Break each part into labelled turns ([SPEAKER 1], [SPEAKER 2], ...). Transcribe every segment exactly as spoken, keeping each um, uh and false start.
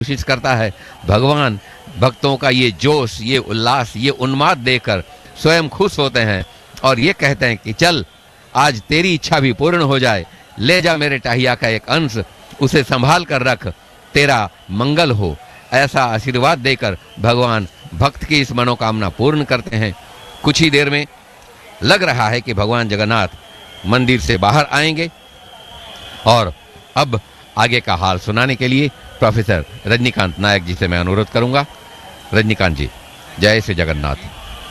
[SPEAKER 1] कोशिश करता है। भगवान भक्तों का ये जोश, ये उल्लास, ये उन्माद देखकर स्वयं खुश होते हैं और ये कहते हैं कि चल आज तेरी इच्छा भी पूर्ण हो जाए, ले जा मेरे टाहिया का एक अंश, उसे संभाल कर रख, तेरा मंगल हो। ऐसा आशीर्वाद देकर भगवान भक्त की इस मनोकामना पूर्ण करते हैं। कुछ ही देर में लग रहा है कि भगवान जगन्नाथ मंदिर से बाहर आएंगे और अब आगे का हाल सुनाने के लिए प्रोफेसर रजनीकांत नायक जी से मैं अनुरोध करूंगा। रजनीकांत जी, जय Shri Jagannath.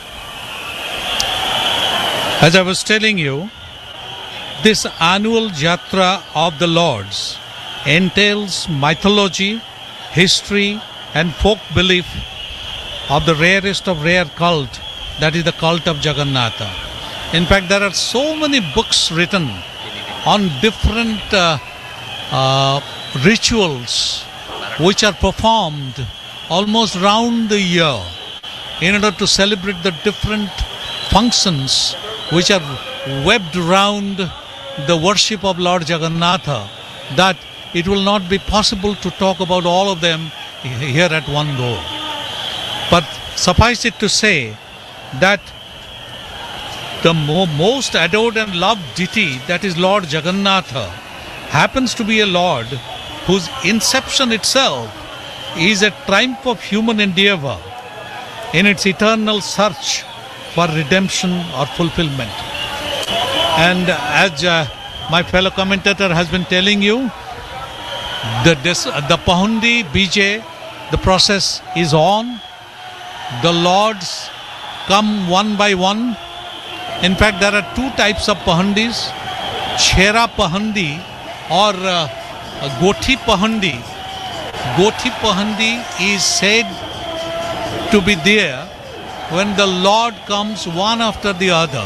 [SPEAKER 2] As I was telling you, this annual Jatra of the Lords entails mythology, history and folk belief of the rarest of rare cult, that is the cult of Jagannatha. In fact, there are so many books written on different uh, uh, rituals which are performed almost round the year in order to celebrate the different functions which are webbed around the worship of Lord Jagannatha, that it will not be possible to talk about all of them here at one go. But suffice it to say that the mo- most adored and loved deity, that is Lord Jagannatha, happens to be a Lord whose inception itself is a triumph of human endeavor in its eternal search for redemption or fulfillment. And as uh, my fellow commentator has been telling you, the, dis- the Pahundi Bijay, the process is on. The Lords come one by one. In fact, there are two types of Pahundis, Chhera Pahundi or uh, Gothi Pahundi. Gothi Pahundi is said to be there when the Lord comes one after the other.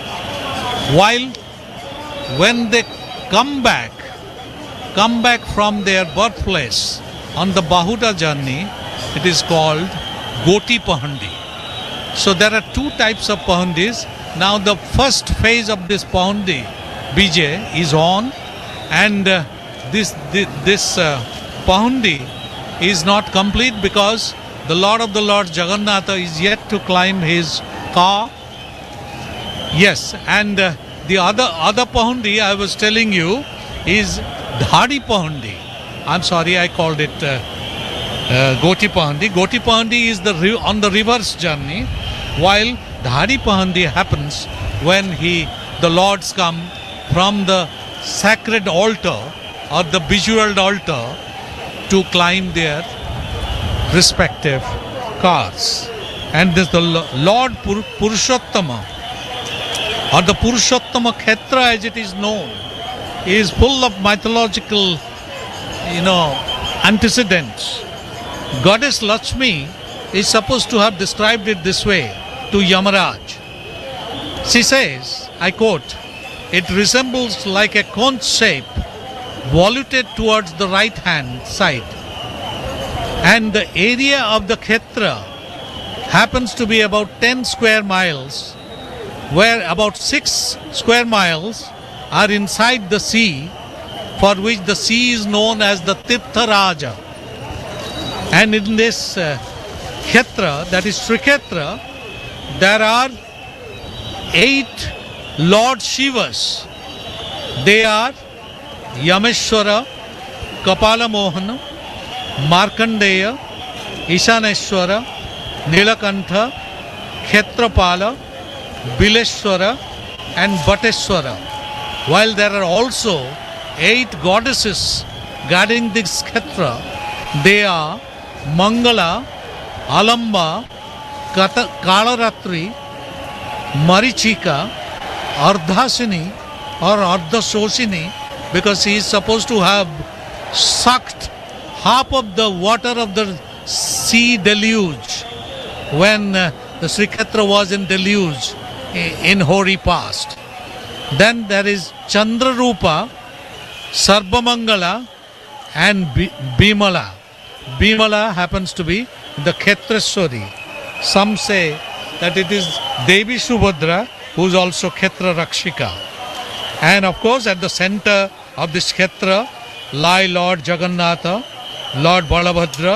[SPEAKER 2] While when they come back, come back from their birthplace on the Bahuda journey, it is called Goti Pahundi. So there are two types of Pahundis. Now the first phase of this Pahundi Bijay is on, and uh, this this, this uh, Pahundi is not complete because the Lord of the Lords Jagannatha is yet to climb his car. Yes, and uh, the other other Pahundi I was telling you is Dhadi Pahundi. I'm sorry, I called it uh, uh, Goti Pahundi. Goti Pahundi is the re- on the reverse journey, while Dhadi Pahundi happens when he the Lords come from the sacred altar or the bejeweled altar to climb their respective cars. And this the Lord Pur- Purushottama or the Purushottama Khetra as it is known is full of mythological, you know, antecedents. Goddess Lakshmi is supposed to have described it this way to Yamaraj. She says, I quote, "It resembles like a conch shape voluted towards the right hand side, and the area of the Khetra happens to be about ten square miles, where about six square miles are inside the sea, for which the sea is known as the Tirtha Raja. And in this uh, Khetra, that is Srikhetra, there are eight Lord Shivas. They are Yameshwara, Kapala Mohana, Markandeya, Ishaneshwara, Nilakantha, Khetrapala, Bileshwara and Bhatteshwara. While there are also eight goddesses guarding this Khetra, they are Mangala, Alamba, Kata, Kalaratri, Marichika, Ardhasini or Ardhasoshini, because he is supposed to have sucked half of the water of the sea deluge when uh, the Srikhetra was in deluge in Hori past. Then there is Chandrarupa, Sarvamangala and Bimala. Bimala happens to be the Khetraswari. Some say that it is Devi Subhadra, who is also Khetra Rakshika. And of course at the center of this Khetra lie Lord Jagannatha Lord Balabhadra